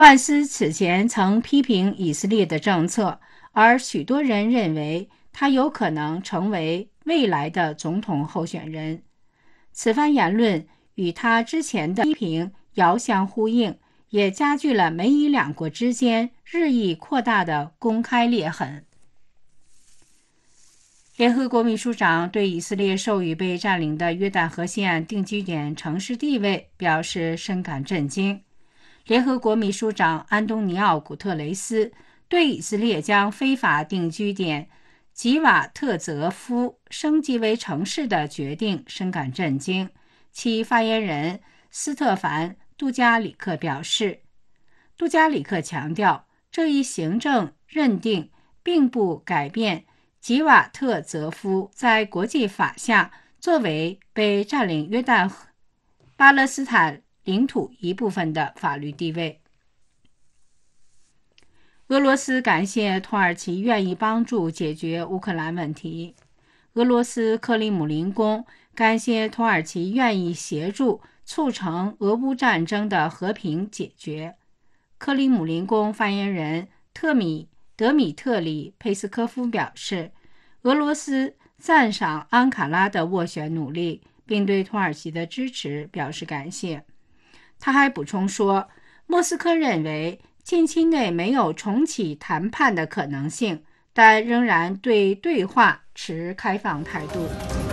万斯此前曾批评以色列的政策，而许多人认为他有可能成为未来的总统候选人。此番言论与他之前的批评遥相呼应，也加剧了美以两国之间日益扩大的公开裂痕。联合国秘书长对以色列授予被占领的约旦河西岸定居点城市地位表示深感震惊。联合国秘书长安东尼奥·古特雷斯对以色列将非法定居点吉瓦特泽夫升级为城市的决定深感震惊。其发言人斯特凡·杜加里克表示，杜加里克强调，这一行政认定并不改变吉瓦特泽夫在国际法下作为被占领约旦巴勒斯坦领土一部分的法律地位。俄罗斯感谢土耳其愿意帮助解决乌克兰问题。俄罗斯克里姆林宫感谢土耳其愿意协助促成俄乌战争的和平解决。克里姆林宫发言人德米特里·佩斯科夫表示，俄罗斯赞赏安卡拉的斡旋努力，并对土耳其的支持表示感谢。他还补充说，莫斯科认为近期内没有重启谈判的可能性，但仍然对对话持开放态度。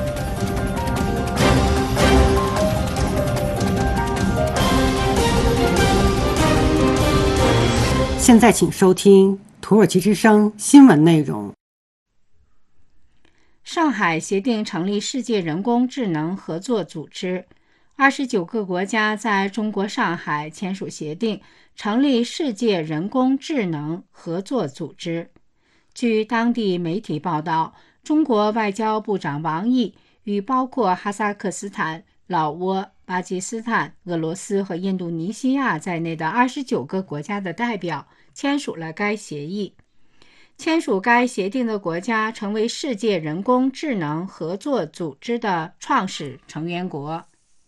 现在请收听土耳其之声新闻内容。 上海协定成立世界人工智能合作组织，29个国家在中国上海签署协定，成立世界人工智能合作组织。据当地媒体报道，中国外交部长王毅与包括哈萨克斯坦、老挝、巴基斯坦、俄罗斯和印度尼西亚在内的29个国家的代表签署了该协议。签署该协定的国家成为世界人工智能合作组织的创始成员国。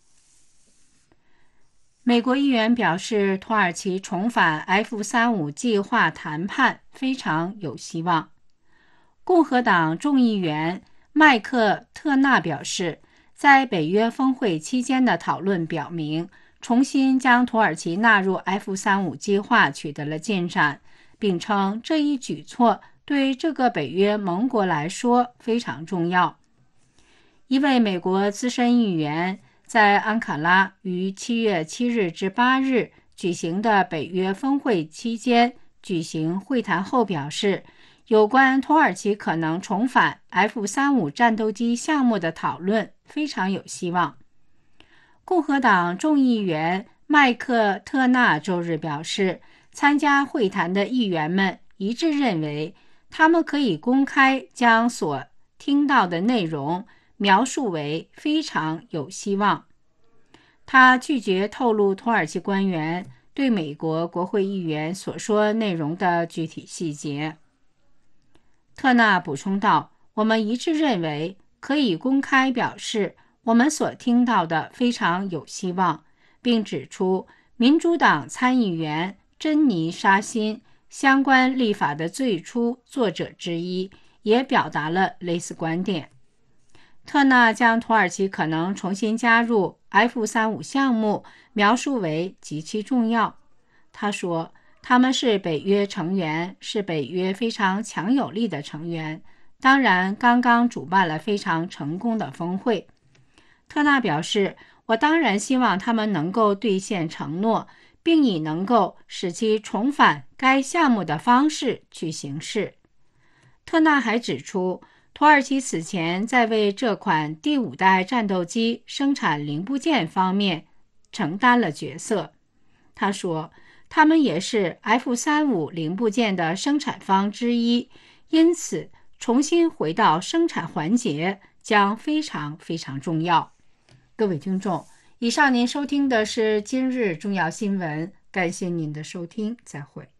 美国议员表示，土耳其重返 F-35 计划谈判非常有希望。共和党众议员麦克特纳表示，在北约峰会期间的讨论表明，重新将土耳其纳入 F-35 计划取得了进展，并称这一举措对这个北约盟国来说非常重要。一位美国资深议员在安卡拉于7月7日至8日举行的北约峰会期间举行会谈后表示，有关土耳其可能重返 F-35 战斗机项目的讨论非常有希望。共和党众议员麦克特纳周日表示，参加会谈的议员们一致认为，他们可以公开将所听到的内容描述为非常有希望。他拒绝透露土耳其官员对美国国会议员所说内容的具体细节。特纳补充道，我们一致认为可以公开表示我们所听到的非常有希望，并指出民主党参议员珍妮沙辛，相关立法的最初作者之一，也表达了类似观点。特纳将土耳其可能重新加入 F-35 项目描述为极其重要。他说，他们是北约成员，是北约非常强有力的成员，当然刚刚主办了非常成功的峰会。特纳表示，我当然希望他们能够兑现承诺，并以能够使其重返该项目的方式去行事。特纳还指出，土耳其此前在为这款第5代战斗机生产零部件方面承担了角色。他说，他们也是 F-35 零部件的生产方之一，因此重新回到生产环节将非常非常重要。各位听众，以上您收听的是今日重要新闻，感谢您的收听，再会。